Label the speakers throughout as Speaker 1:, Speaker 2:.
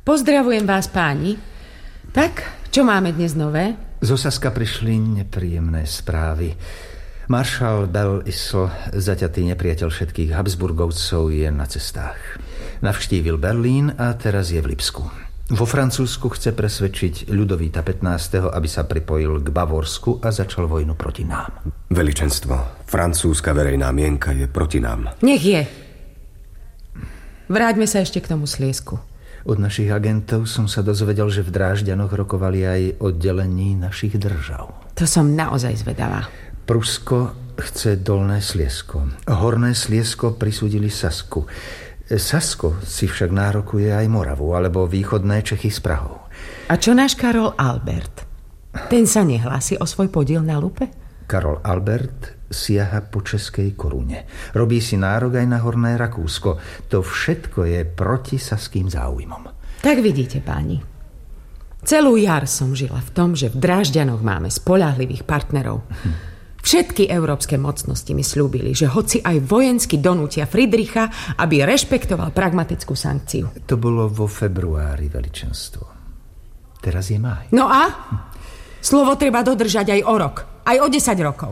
Speaker 1: Pozdravujem vás, páni. Tak, čo máme dnes nové?
Speaker 2: Zo Saska prišli nepríjemné správy. Maršal Belle-Isle, zaťatý nepriateľ všetkých Habsburgovcov, je na cestách. Navštívil Berlín a teraz je v Lipsku. Vo Francúzsku chce presvedčiť Ľudovíta 15., aby sa pripojil k Bavorsku a začal vojnu proti nám.
Speaker 3: Veličenstvo, francúzska verejná mienka je proti nám.
Speaker 1: Nech je. Vráťme sa ešte k tomu Sliesku.
Speaker 2: Od našich agentov som sa dozvedel, že v Drážďanoch rokovali aj o delení našich držav.
Speaker 1: To som naozaj zvedavá.
Speaker 2: Prusko chce Dolné Sliesko. Horné Sliesko prisúdili Sasku. Sasko si však nárokuje aj Moravu alebo východné Čechy s Prahou.
Speaker 1: A čo náš Karol Albert? Ten sa nehlási o svoj podiel na lupe?
Speaker 2: Karol Albert siaha po českej korune. Robí si nárok aj na Horné Rakúsko. To všetko je proti saským záujmom.
Speaker 1: Tak vidíte, páni. Celú jar som žila v tom, že v Drážďanoch máme spoľahlivých partnerov. Všetky európske mocnosti mi slúbili, že hoci aj vojensky donútia Friedricha, aby rešpektoval pragmatickú sankciu.
Speaker 2: To bolo vo februári, veličenstvo. Teraz je máj.
Speaker 1: No a? Slovo treba dodržať aj o rok. Aj o 10 rokov.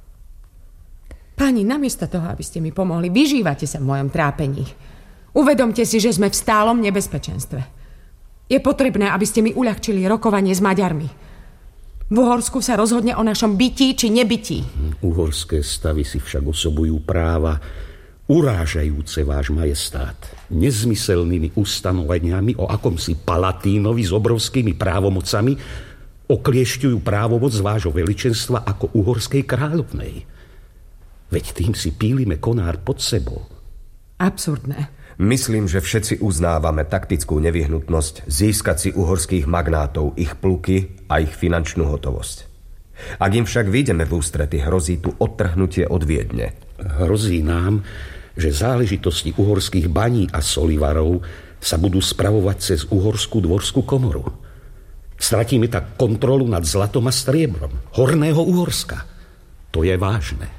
Speaker 1: Páni, namiesto toho, aby ste mi pomohli, vyžívate sa v mojom trápení. Uvedomte si, že sme v stálom nebezpečenstve. Je potrebné, aby ste mi uľahčili rokovanie s Maďarmi. V Uhorsku sa rozhodne o našom bytí či nebytí.
Speaker 4: Uhorské stavy si však osobujú práva urážajúce váš majestát nezmyselnými ustanoveniami o akomsi palatínovi s obrovskými právomocami okliešťujú právomoc vášho veličenstva ako uhorskej kráľovnej. Veď tým si pílime konár pod sebou.
Speaker 1: Absurdné.
Speaker 3: Myslím, že všetci uznávame taktickú nevyhnutnosť získať si uhorských magnátov, ich pluky a ich finančnú hotovosť. Ak im však vyjdeme v ústrety, hrozí tu odtrhnutie od Viedne.
Speaker 4: Hrozí nám, že záležitosti uhorských baní a solivarov sa budú spravovať cez uhorskú dvorskú komoru. Stratíme tak kontrolu nad zlatom a striebrom Horného Uhorska. To je vážne.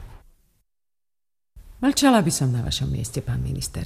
Speaker 1: Mlčala by som na vašom mieste, pán minister.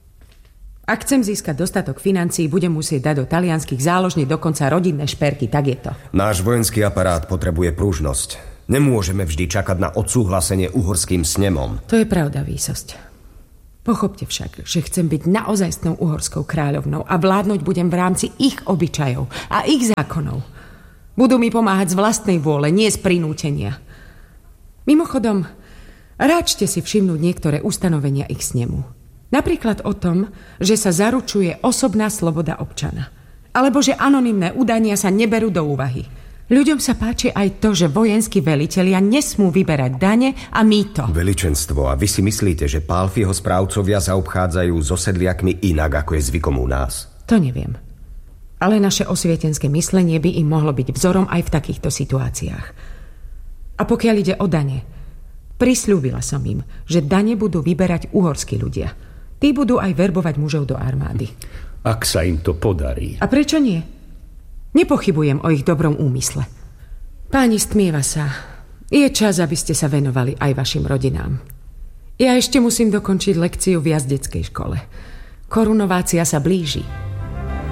Speaker 1: Ak chcem získať dostatok financií, budem musieť dať do talianskych záložní dokonca rodinné šperky, tak je to.
Speaker 3: Náš vojenský aparát potrebuje pružnosť. Nemôžeme vždy čakať na odsúhlasenie uhorským snemom.
Speaker 1: To je pravda, výsosť. Pochopte však, že chcem byť naozajstnou uhorskou kráľovnou a vládnuť budem v rámci ich obyčajov a ich zákonov. Budú mi pomáhať z vlastnej vôle, nie z prinútenia. Mimochodom, ráčte si všimnúť niektoré ustanovenia ich snemu. Napríklad o tom, že sa zaručuje osobná sloboda občana. Alebo že anonymné údania sa neberú do úvahy. Ľuďom sa páči aj to, že vojenskí velitelia nesmú vyberať dane a mýto.
Speaker 3: Veličenstvo, a vy si myslíte, že Pálfiho správcovia zaobchádzajú so sedliakmi inak, ako je zvykom u nás?
Speaker 1: To neviem. Ale naše osvietenské myslenie by im mohlo byť vzorom aj v takýchto situáciách. A pokiaľ ide o dane, prisľúbila som im, že dane budú vyberať uhorskí ľudia. Tí budú aj verbovať mužov do armády.
Speaker 4: Ak sa im to podarí.
Speaker 1: A prečo nie? Nepochybujem o ich dobrom úmysle. Páni, stmieva sa. Je čas, aby ste sa venovali aj vašim rodinám. Ja ešte musím dokončiť lekciu v jazdeckej škole. Korunovácia sa blíži.